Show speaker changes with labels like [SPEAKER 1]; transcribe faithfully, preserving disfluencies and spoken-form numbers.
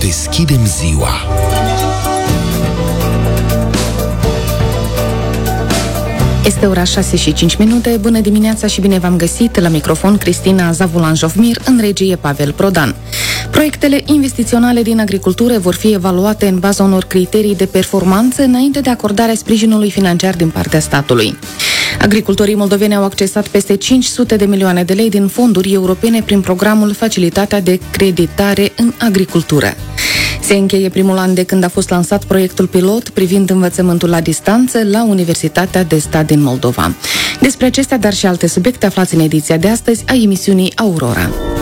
[SPEAKER 1] deschidem ziua.
[SPEAKER 2] Este ora șase și cinci minute. Bună dimineața și bine v-am găsit. La microfon Cristina Zavulan-Jovmir, în regie Pavel Prodan. Proiectele investiționale din agricultură vor fi evaluate în baza unor criterii de performanță înainte de acordarea sprijinului financiar din partea statului. Agricultorii moldoveni au accesat peste cinci sute de milioane de lei din fonduri europene prin programul Facilitatea de Creditare în Agricultură. Se încheie primul an de când a fost lansat proiectul pilot privind învățământul la distanță la Universitatea de Stat din Moldova. Despre acestea, dar și alte subiecte, aflați în ediția de astăzi a emisiunii Aurora.